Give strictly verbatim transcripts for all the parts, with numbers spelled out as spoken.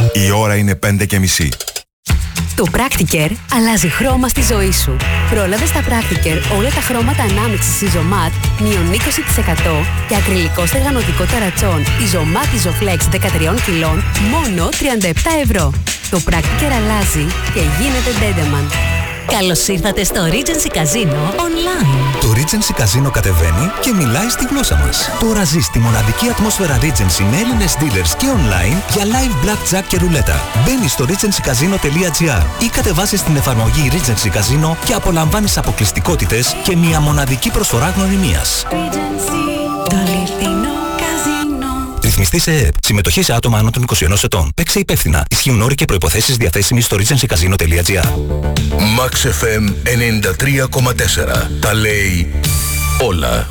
Η ώρα είναι πέντε και μισή. Το Practicare αλλάζει χρώμα στη ζωή σου. Πρόλαβε στα Practicare όλα τα χρώματα ανάμειξης Isomat μείον είκοσι τοις εκατό και ακριλικό στεγανοτικό ταρατσόν Isomat Isoflex δεκατρία κιλών μόνο τριάντα επτά ευρώ. Το Practicare αλλάζει και γίνεται Dedeman. Καλώς ήρθατε στο Regency Casino Online. Το Regency Casino κατεβαίνει και μιλάει στη γλώσσα μας. Τώρα ζεις τη μοναδική ατμόσφαιρα Regency με Έλληνες dealers και online για live blackjack και ρουλέτα. Μπαίνεις στο regency casino τελεία gr ή κατεβάσεις την εφαρμογή Regency Casino και απολαμβάνεις αποκλειστικότητες και μια μοναδική προσφορά γνωριμίας. Το αληθινό καζίνο. Ρυθμιστή σε ΕΕΠ. Συμμετοχή σε άτομα άνω των είκοσι ενός ετών. Παίξε υπεύθυνα. Ισχύουν όροι και προϋποθέσεις διαθέσιμοι στο regency casino τελεία gr. Max εφ εμ ενενήντα τρία κόμμα τέσσερα. Τα λέει όλα.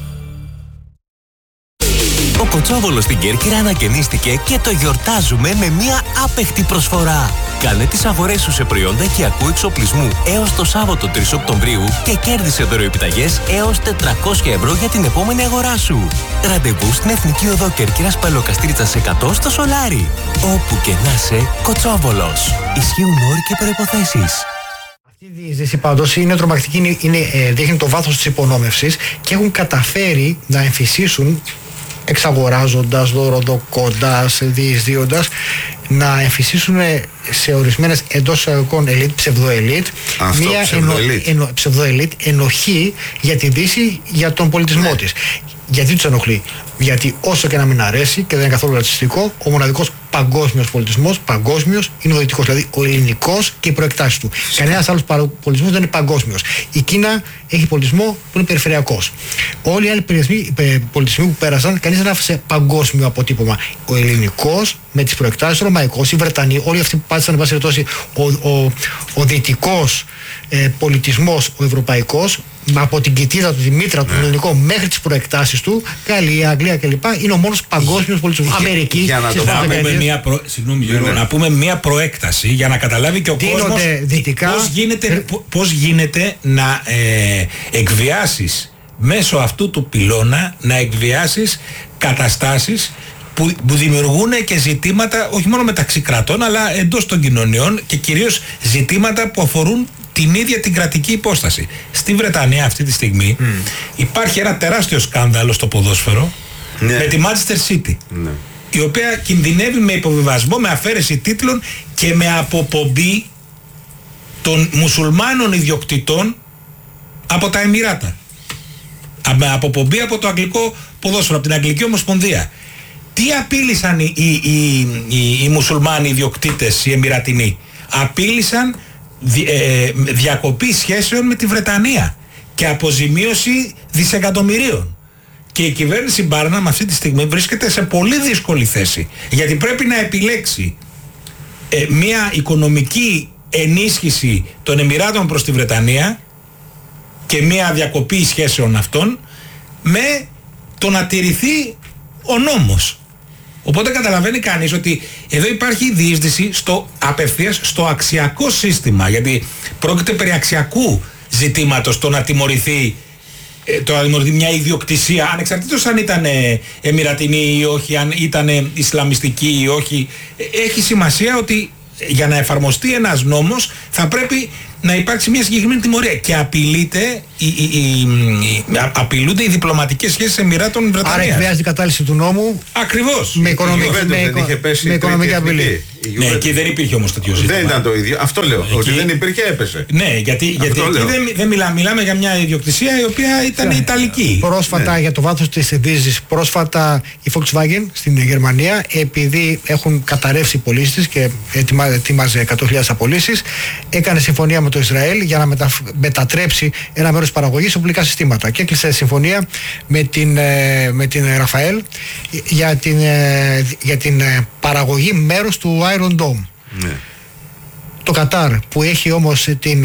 Ο Κοτσόβολος στην Κέρκυρα ανακαινίστηκε και το γιορτάζουμε με μια άπεχτη προσφορά. Κάνε τις αγορές σου σε προϊόντα οικιακού εξοπλισμού έως το Σάββατο τρεις Οκτωβρίου και κέρδισε δωροεπιταγές έως τετρακόσια ευρώ για την επόμενη αγορά σου. Ραντεβού στην Εθνική Οδό Κέρκυρας Παλαιοκαστρίτσας εκατό στο Σολάρι. Όπου και να σε, Κοτσόβολος. Ισχύουν όροι και προϋποθέσεις. Αυτή η διείσδυση πάντως είναι τρομακτική, είναι, είναι, ε, δείχνει το βάθος της υπονόμευσης και έχουν καταφέρει να εμφυσίσουν, εξαγοράζοντας, δωροδοκώντας, διεισδύοντας, να εμφυσίσουν σε ορισμένες εντός εισαγωγικών ελίτ, ψευδοελίτ, μια ενο, ενο, ψευδοελίτ ενοχή για τη Δύση, για τον πολιτισμό ναι. της. Γιατί τους ενοχλεί? Γιατί όσο και να μην αρέσει και δεν είναι καθόλου ρατσιστικό, ο μοναδικός παγκόσμιος πολιτισμός, παγκόσμιος, είναι ο δυτικός, δηλαδή ο ελληνικός και οι προεκτάσεις του. Κανένας άλλος πολιτισμός δεν είναι παγκόσμιος. Η Κίνα έχει πολιτισμό που είναι περιφερειακός. Όλοι οι άλλοι πολιτισμοί που πέρασαν, κανείς δεν άφησε παγκόσμιο αποτύπωμα. Ο ελληνικός με τις προεκτάσεις, ο ρωμαϊκός, οι Βρετανοί, όλοι αυτοί που πάτησαν, εν πάση περιπτώσει, ο, ο, ο δυτικός ε, πολιτισμός, ο ευρωπαϊκός, από την κοιτίδα του, τη μήτρα του, ναι. ελληνικό μέχρι τις προεκτάσεις του, Γαλλία, Αγγλία κλπ. Είναι ο μόνος παγκόσμιος πολιτισμός. Αμερική. Για να, το πάμε με μια προ... Συγγνώμη, ναι, ναι. να πούμε μια προέκταση για να καταλάβει και ο κόσμος πώς γίνεται, πώς γίνεται να ε, εκβιάσεις μέσω αυτού του πυλώνα, να εκβιάσεις καταστάσεις που, που δημιουργούν και ζητήματα όχι μόνο μεταξύ κρατών αλλά εντός των κοινωνιών και κυρίως ζητήματα που αφορούν την ίδια την κρατική υπόσταση. Στη Βρετανία αυτή τη στιγμή mm. υπάρχει ένα τεράστιο σκάνδαλο στο ποδόσφαιρο ναι. με τη Manchester City ναι. η οποία κινδυνεύει με υποβιβασμό, με αφαίρεση τίτλων και με αποπομπή των μουσουλμάνων ιδιοκτητών από τα Εμιράτα. Με αποπομπή από το αγγλικό ποδόσφαιρο, από την Αγγλική Ομοσπονδία. Τι απείλησαν οι, οι, οι, οι, οι μουσουλμάνοι ιδιοκτήτες, οι Εμιρατινοί? Απείλησαν δι, ε, διακοπή σχέσεων με τη Βρετανία και αποζημίωση δισεκατομμυρίων. Και η κυβέρνηση Μπάρναμ αυτή τη στιγμή βρίσκεται σε πολύ δύσκολη θέση, γιατί πρέπει να επιλέξει ε, μια οικονομική ενίσχυση των Εμιράτων προς τη Βρετανία και μια διακοπή σχέσεων αυτών με το να τηρηθεί ο νόμος. Οπότε καταλαβαίνει κανείς ότι εδώ υπάρχει διείσδυση στο, απευθείας στο αξιακό σύστημα, γιατί πρόκειται περί αξιακού ζητήματος το να τιμωρηθεί, το να τιμωρηθεί μια ιδιοκτησία, ανεξαρτήτως αν ήταν εμιρατινή ή όχι, αν ήταν ισλαμιστική ή όχι. Έχει σημασία ότι για να εφαρμοστεί ένας νόμος θα πρέπει να υπάρξει μια συγκεκριμένη τιμωρία και απειλείται, η, η, η, η, απειλούνται οι διπλωματικές σχέσεις Εμιράτων Βρετανίας. Άρα εκβιάζει την κατάλυση του νόμου. Ακριβώς. Με οικονομική, με, με οικονομική απειλή. Ναι, εκεί δεν υπήρχε όμως τέτοιο ζήτημα. Δεν ήταν το ίδιο. Αυτό λέω. Εκεί... Ότι δεν υπήρχε, έπεσε. Ναι, γιατί, γιατί εκεί δεν, δεν μιλά, μιλάμε για μια ιδιοκτησία η οποία ήταν yeah. ιταλική. Πρόσφατα, ναι. για το βάθος της διείσδυσης, πρόσφατα η Volkswagen στην Γερμανία, επειδή έχουν καταρρεύσει οι πωλήσεις της και ετοιμάζει εκατό χιλιάδες απολύσεις, έκανε συμφωνία με το Ισραήλ για να μετα, μετατρέψει ένα μέρος της παραγωγής σε οπλικά συστήματα και έκλεισε συμφωνία με την, με την Ραφαέλ για την, για την παραγωγή μέρους του Iron Dome. Ναι. Το Κατάρ που έχει όμως την,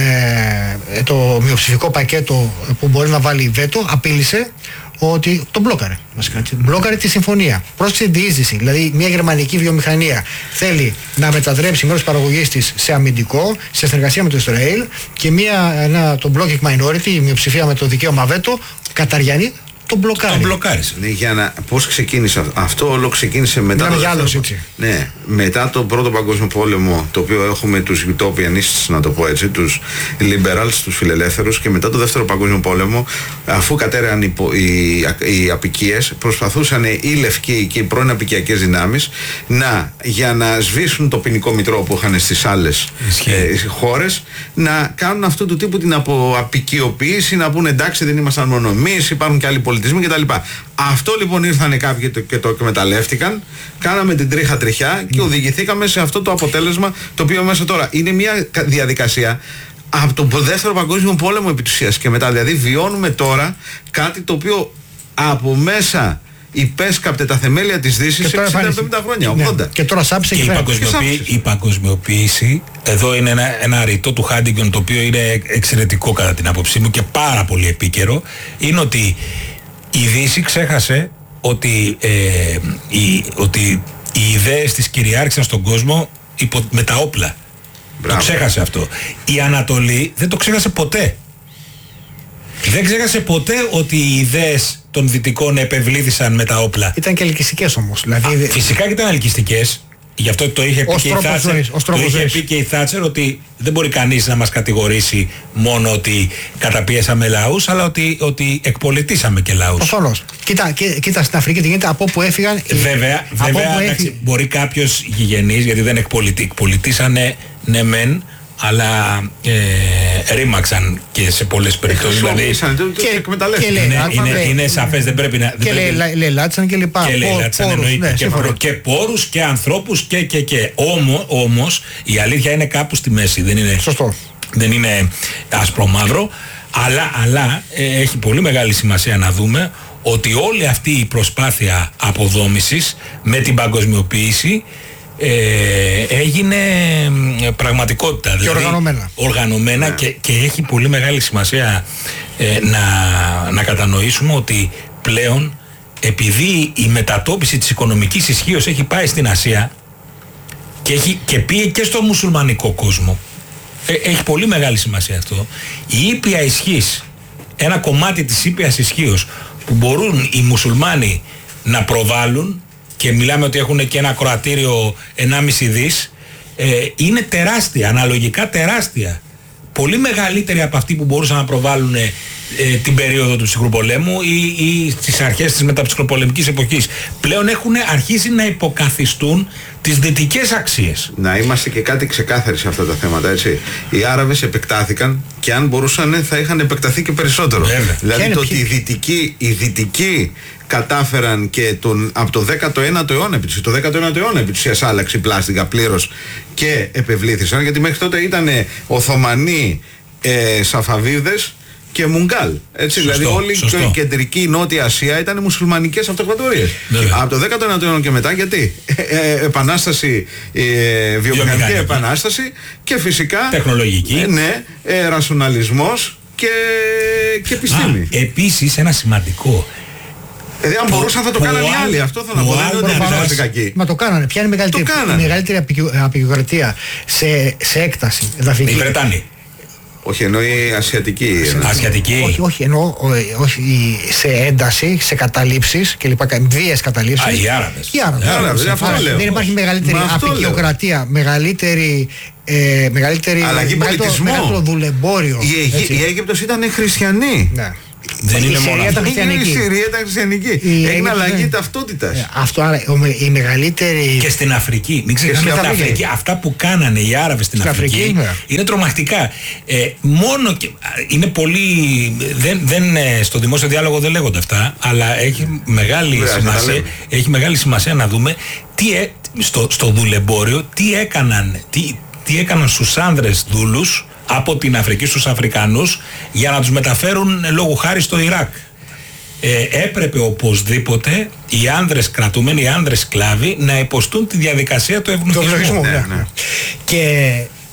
το μειοψηφικό πακέτο που μπορεί να βάλει βέτο, απείλησε ότι τον μπλόκαρε. Μπλόκαρε τη συμφωνία. Πρόσεξε διείσδυση. Δηλαδή, μια γερμανική βιομηχανία θέλει να μετατρέψει μέρος παραγωγής της σε αμυντικό, σε συνεργασία με το Ισραήλ, και μια, ένα, το blocking minority, η μειοψηφία με το δικαίωμα βέτο, καταριανή τον μπλοκάρει. Τον μπλοκάρισε. Ναι, για να, πώς ξεκίνησε αυτό. Αυτό όλο ξεκίνησε μετά. Το δεύτερο, ναι, μετά τον Πρώτο Παγκόσμιο Πόλεμο, το οποίο έχουμε τους utopianists, να το πω έτσι, τους liberals, τους φιλελεύθερους, και μετά το Δεύτερο Παγκόσμιο Πόλεμο, αφού κατέρεαν οι, οι, οι απικίες, προσπαθούσαν οι λευκοί και οι πρώην απικιακές δυνάμεις να, για να σβήσουν το ποινικό μητρό που είχαν στις άλλες ε, χώρες, να κάνουν αυτού του τύπου την αποαπικιοποίηση, να πούνε εντάξει, δεν ήμασταν μόνο εμείς, υπάρχουν και άλλοι πολιτισμοί κτλ. Αυτό λοιπόν ήρθανε κάποιοι και το εκμεταλλεύτηκαν, κάναμε την τρίχα τριχιά και οδηγηθήκαμε σε αυτό το αποτέλεσμα το οποίο μέσα τώρα. Είναι μια διαδικασία από τον Δεύτερο Παγκόσμιο Πόλεμο επί της ουσίας και μετά. Δηλαδή βιώνουμε τώρα κάτι το οποίο από μέσα υπέσκαπτε τα θεμέλια της Δύσης εξήντα εβδομήντα χρόνια, ογδόντα. Ναι. Και τώρα σάψε και, και η, παγκοσμιοποίηση, η παγκοσμιοποίηση, εδώ είναι ένα, ένα ρητό του Χάντιγκον το οποίο είναι εξαιρετικό κατά την άποψή μου και πάρα πολύ επίκαιρο, είναι ότι η Δύση ξέχασε ότι, ε, η, ότι οι ιδέες της κυριάρχησαν στον κόσμο υπό, με τα όπλα. Μπράβο. Το ξέχασε αυτό. Η Ανατολή δεν το ξέχασε ποτέ. Δεν ξέχασε ποτέ ότι οι ιδέες των δυτικών επευλήθησαν με τα όπλα. Ήταν και ελκυστικές όμως. Δηλαδή... Α, φυσικά και ήταν ελκυστικές. Γι' αυτό το είχε, πει και, η Θάτσερ, το είχε πει και η Θάτσερ ότι δεν μπορεί κανείς να μας κατηγορήσει μόνο ότι καταπίεσαμε λαούς, αλλά ότι, ότι εκπολιτήσαμε και λαούς. Προφανώς. Κοίτα, κοί, κοίτα στην Αφρική τι γίνεται, από όπου έφυγαν. Βέβαια, βέβαια όπου εντάξει, έφυγε... μπορεί κάποιος γηγενής, γιατί δεν εκπολιτή, εκπολιτήσανε ναι μεν, αλλά ε, ρήμαξαν και σε πολλές περιπτώσεις. Δηλαδή, και, και είναι, είναι, είναι, είναι σαφές, δεν πρέπει να... Και λελάτσαν και λοιπά. Και λελάτσαν εννοείται. Ναι, και, και πόρους και ανθρώπους και και και. Όμως, όμως η αλήθεια είναι κάπου στη μέση. Δεν είναι, σωστό. Δεν είναι άσπρο-μαύρο. Αλλά, αλλά ε, έχει πολύ μεγάλη σημασία να δούμε ότι όλη αυτή η προσπάθεια αποδόμησης με την παγκοσμιοποίηση Ε, έγινε πραγματικότητα. Και δηλαδή, οργανωμένα. Οργανωμένα ναι. και, και έχει πολύ μεγάλη σημασία ε, να, να κατανοήσουμε ότι πλέον, επειδή η μετατόπιση της οικονομικής ισχύως έχει πάει στην Ασία και, έχει, και πήγε και στο μουσουλμανικό κόσμο, ε, έχει πολύ μεγάλη σημασία αυτό. Η ήπια ισχύς, ένα κομμάτι της ήπιας ισχύως που μπορούν οι μουσουλμάνοι να προβάλλουν, και μιλάμε ότι έχουν και ένα κροατήριο ενάμιση δις, ε, είναι τεράστια, αναλογικά τεράστια. Πολύ μεγαλύτερη από αυτή που μπορούσαν να προβάλλουν ε, την περίοδο του ψυχροπολέμου ή, ή στις αρχές της μεταψυχροπολεμικής εποχής. Πλέον έχουν αρχίσει να υποκαθιστούν τις δυτικές αξίες. Να είμαστε και κάτι ξεκάθαροι σε αυτά τα θέματα, έτσι. Οι Άραβες επεκτάθηκαν και αν μπορούσαν θα είχαν επεκταθεί και περισσότερο. Βέβαια. Δηλαδή το ότι οι δυτικοί, οι δυτικοί κατάφεραν και τον, από το δέκατο ένατο αιώνα, το δέκατο ένατο αιώνα επί της ουσίας άλλαξε η πλάστικα πλήρως και επευλήθησαν, γιατί μέχρι τότε ήταν Οθωμανοί, ε, Σαφαβίδες και Μουγκάλ. Έτσι, σωστό, δηλαδή όλη σωστό. η κεντρική Νότια Ασία ήταν μουσουλμανικές αυτοκρατορίες. Από το δέκατο ένατο αιώνα και μετά, γιατί ε, επανάσταση, ε, βιομηχανική, βιομηχανική επανάσταση και φυσικά τεχνολογική, ε, ναι, ε, ρασοναλισμός και, και επιστήμη. Α, επίσης ένα σημαντικό. Δηλαδή, αν μπορούσαν θα το κάνανε οι άλλοι. Αυτό θα να πω. Δεν είναι ότι κακοί. Μα το κάνανε. Ποια είναι η μεγαλύτερη, η μεγαλύτερη απεικιοκρατία σε, σε έκταση εδαφική? Οι Βρετάνοι. Όχι, εννοεί ασιατική. Ασιατική. Όχι, όχι, εννοώ όχι, σε ένταση, σε καταλήψεις και λοιπά, βίες καταλήψεις. Α, οι Άραβες. Οι Άραβες. Άραβες, αυτό Άρα, λέω. δεν υπάρχει μεγαλύτερη απεικιοκρατία, μεγαλύτερη, ε, μεγαλύτερη, αλλαγή πολιτισμού. Μεγαλύτερο δουλεμπόριο. Η, Αιγύ, η Αίγυπτος ήταν χριστιανή. Ναι. Δεν είναι μόνο αυτό. Η Συρία ήταν χριστιανική. Έγινε αλλαγή ταυτότητας. Αυτό, άρα η μεγαλύτερη. Και στην Αφρική. Μην ξεχνάμε στην Αφρική. Αυτά που κάνανε οι Άραβες στην Αφρική είναι τρομακτικά. Ε, μόνο και. Είναι πολύ. Δεν, δεν, στο δημόσιο διάλογο δεν λέγονται αυτά, αλλά έχει μεγάλη σημασία, έχει μεγάλη σημασία να δούμε τι, ε, στο, στο δουλεμπόριο τι έκαναν, τι, τι έκαναν στους άνδρες δούλους από την Αφρική στους Αφρικανούς για να τους μεταφέρουν λόγου χάρη στο Ιράκ. Ε, έπρεπε οπωσδήποτε οι άνδρες κρατούμενοι, οι άνδρες σκλάβοι να υποστούν τη διαδικασία του ευνοχισμού. Ναι, ναι. Και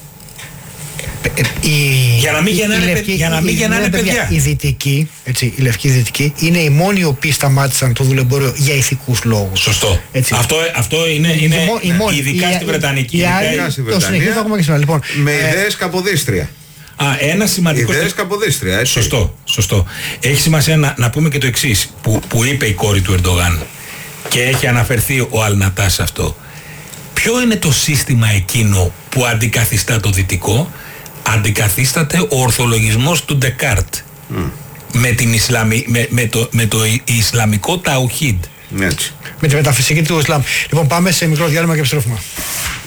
η, για να μην γεννάνε, λευκή, για να μην γεννάνε παιδιά. παιδιά. Οι δυτικοί, έτσι, οι λευκοί δυτικοί, είναι οι μόνοι οι οποίοι σταμάτησαν το δουλεμπόριο για ηθικούς λόγους. Σωστό. Αυτό, αυτό είναι, είναι η, η, ειδικά η, στη Βρετανική. Η, η, η, το συνεχίζω ακόμα και σήμερα. Λοιπόν, με ιδέες καποδίστρια. Α, ένα σημαντικό. Ιδέες Καποδίστρια, έτσι. Σωστό, σωστό. Έχει σημασία να, να πούμε και το εξής που, που είπε η κόρη του Ερντογάν και έχει αναφερθεί ο Αλνατάς σε αυτό. Ποιο είναι το σύστημα εκείνο που αντικαθιστά το δυτικό? Αντικαθίσταται ο ορθολογισμός του Ντεκάρτ. Mm. Με, την Ισλαμι, με, με, το, με το Ισλαμικό Ταουχίντ. Έτσι. Με τη μεταφυσική του Ισλάμ. Λοιπόν, πάμε σε μικρό διάλειμμα και επιστρέφουμε.